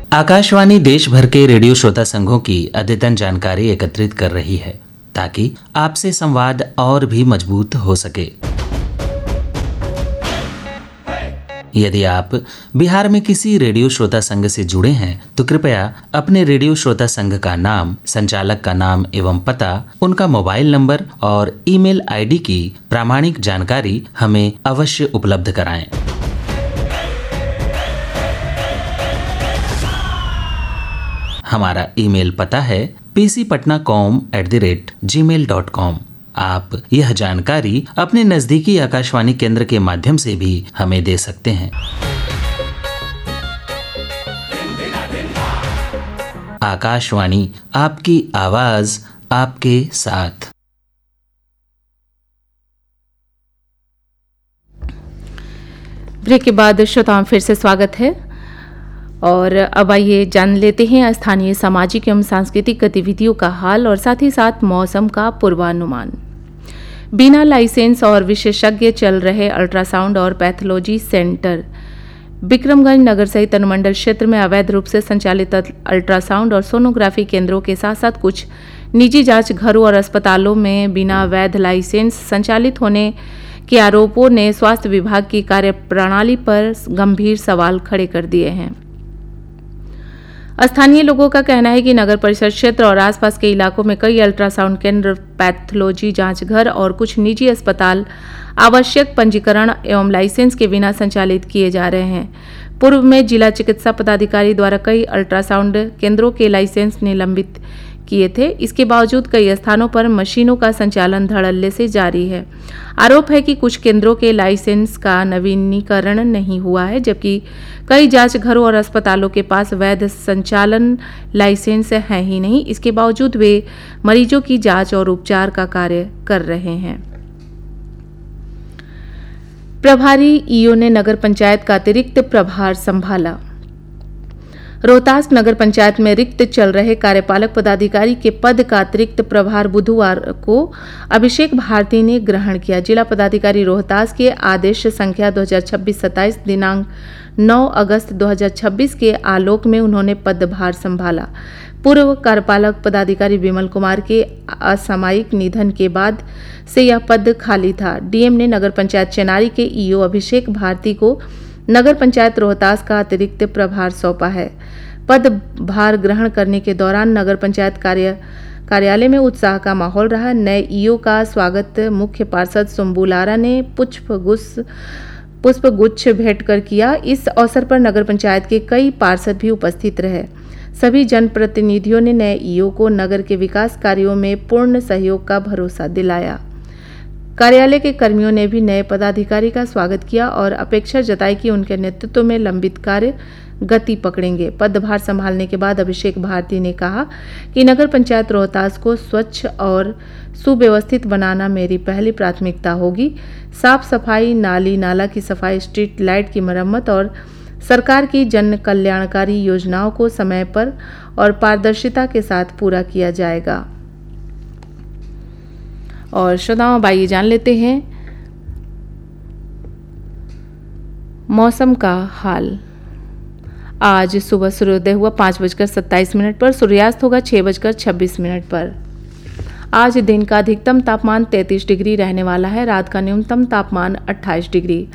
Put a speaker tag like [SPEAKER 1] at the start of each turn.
[SPEAKER 1] आकाशवाणी देश भर के रेडियो श्रोता संघों की अद्यतन जानकारी एकत्रित कर रही है ताकि आपसे संवाद और भी मजबूत हो सके। यदि आप बिहार में किसी रेडियो श्रोता संघ से जुड़े हैं तो कृपया अपने रेडियो श्रोता संघ का नाम, संचालक का नाम एवं पता, उनका मोबाइल नंबर और ईमेल आईडी की प्रामाणिक जानकारी हमें अवश्य उपलब्ध कराएं। हमारा ईमेल पता है pcpatnacom@gmail.com। आप यह जानकारी अपने नजदीकी आकाशवाणी केंद्र के माध्यम से भी हमें दे सकते हैं। आकाशवाणी, आपकी आवाज, आपके साथ।
[SPEAKER 2] ब्रेक के बाद श्रोताओं फिर से स्वागत है और अब आइए जान लेते हैं स्थानीय सामाजिक एवं सांस्कृतिक गतिविधियों का हाल और साथ ही साथ मौसम का पूर्वानुमान। बिना लाइसेंस और विशेषज्ञ चल रहे अल्ट्रासाउंड और पैथोलॉजी सेंटर बिक्रमगंज नगर सहित अनुमंडल क्षेत्र में अवैध रूप से संचालित अल्ट्रासाउंड और सोनोग्राफी केंद्रों के साथ साथ कुछ निजी जांच घरों और अस्पतालों में बिना वैध लाइसेंस संचालित होने के आरोपों ने स्वास्थ्य विभाग की कार्यप्रणाली पर गंभीर सवाल खड़े कर दिए हैं। स्थानीय लोगों का कहना है कि नगर परिषद क्षेत्र और आसपास के इलाकों में कई अल्ट्रासाउंड केंद्र, पैथोलॉजी जांच घर और कुछ निजी अस्पताल आवश्यक पंजीकरण एवं लाइसेंस के बिना संचालित किए जा रहे हैं। पूर्व में जिला चिकित्सा पदाधिकारी द्वारा कई अल्ट्रासाउंड केंद्रों के लाइसेंस निलंबित किए थे। इसके बावजूद कई स्थानों पर मशीनों का संचालन धड़ल्ले से जारी है। आरोप है कि कुछ केंद्रों के लाइसेंस का नवीनीकरण नहीं हुआ है, जबकि कई जांच घरों और अस्पतालों के पास वैध संचालन लाइसेंस है ही नहीं। इसके बावजूद वे मरीजों की जांच और उपचार का कार्य कर रहे हैं। प्रभारी ईओ ने नगर पंचायत का अतिरिक्त प्रभार संभाला। रोहतास नगर पंचायत में रिक्त चल रहे कार्यपालक पदाधिकारी के पद का अतिरिक्त प्रभार बुधवार को अभिषेक भारती ने ग्रहण किया। जिला पदाधिकारी रोहतास के आदेश संख्या 2026-27 दिनांक 9 अगस्त 2026 के आलोक में उन्होंने पदभार संभाला। पूर्व कार्यपालक पदाधिकारी विमल कुमार के असामयिक निधन के बाद से यह पद खाली था। डीएम ने नगर पंचायत चेनारी के ईओ अभिषेक भारती को नगर पंचायत रोहतास का अतिरिक्त प्रभार सौंपा है। पदभार ग्रहण करने के दौरान नगर पंचायत कार्यालय में उत्साह का माहौल रहा। नए ईओ का स्वागत मुख्य पार्षद सुम्बुलारा ने पुष्पगुच्छ भेंट कर किया। इस अवसर पर नगर पंचायत के कई पार्षद भी उपस्थित रहे। सभी जनप्रतिनिधियों ने नए ईओ को नगर के विकास कार्यों में पूर्ण सहयोग का भरोसा दिलाया। कार्यालय के कर्मियों ने भी नए पदाधिकारी का स्वागत किया और अपेक्षा जताई कि उनके नेतृत्व में लंबित कार्य गति पकड़ेंगे। पदभार संभालने के बाद अभिषेक भारती ने कहा कि नगर पंचायत रोहतास को स्वच्छ और सुव्यवस्थित बनाना मेरी पहली प्राथमिकता होगी। साफ सफाई, नाली नाला की सफाई, स्ट्रीट लाइट की मरम्मत और सरकार की जन कल्याणकारी योजनाओं को समय पर और पारदर्शिता के साथ पूरा किया जाएगा। और श्रोताओं, आइए जान लेते हैं मौसम का हाल। आज सुबह सूर्योदय हुआ 5:27 पर, सूर्यास्त होगा 6:26 पर। आज दिन का अधिकतम तापमान 33 डिग्री रहने वाला है। रात का न्यूनतम तापमान 28 डिग्री।